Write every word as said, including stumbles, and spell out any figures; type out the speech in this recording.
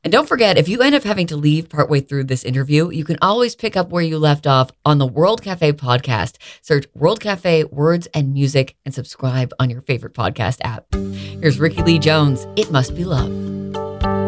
And don't forget, if you end up having to leave partway through this interview, you can always pick up where you left off on the World Cafe podcast. Search World Cafe Words and Music and subscribe on your favorite podcast app. Here's Rickie Lee Jones, It Must Be Love.